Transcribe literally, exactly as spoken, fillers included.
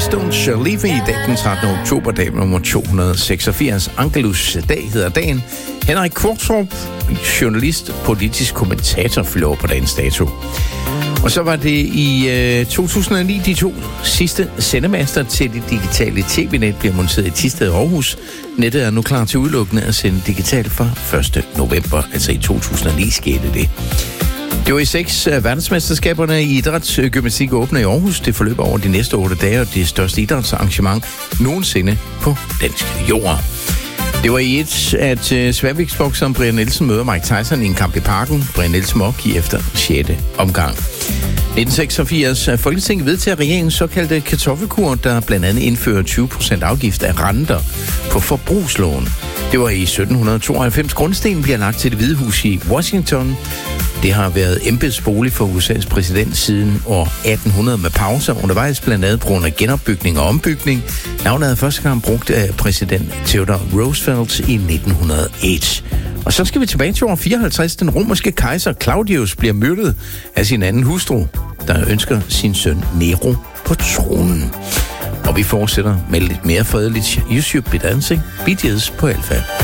Stones Leave i dag den trettende oktober, dag nummer to hundrede og seksogfirs. Angelus dag hedder dagen. Henrik Qvortrup, journalist, politisk kommentator, fylder på dagens dato. Og så var det i øh, to tusind og ni de to sidste sendemaster til det digitale tv-net bliver monteret i Thisted og Aarhus. Nettet er nu klar til udelukkende at sende digitalt fra første november, altså i to tusind og ni skete det. Det var i seks uh, verdensmesterskaberne i idrætsgymnastik åbner i Aarhus. Det forløber over de næste otte dage, og det største idrætsarrangement nogensinde på dansk jord. Det var i et, at uh, sværvægtsbokseren Brian Nielsen møder Mike Tyson i en kamp i Parken. Brian Nielsen må opgive efter sjette omgang. nitten seksogfirs er Folketinget vedtager regeringens såkaldte kartoffelkur, der blandt andet indfører tyve procent afgift af renter på forbrugslån. Det var i sytten tooghalvfems. Grundstenen bliver lagt til Det Hvide Hus i Washington. Det har været embedsbolig for U S A's præsident siden år atten hundrede med pauser undervejs, blandt andet på grund af genopbygning og ombygning. Navnet er første gang brugt af præsident Theodore Roosevelt i nitten hundrede og et. Og så skal vi tilbage til år fireoghalvtreds. Den romerske kejser Claudius bliver myrdet af sin anden hustru, der ønsker sin søn Nero på tronen. Og vi fortsætter med lidt mere fredeligt YouTube Dancing, B T S på Alfa.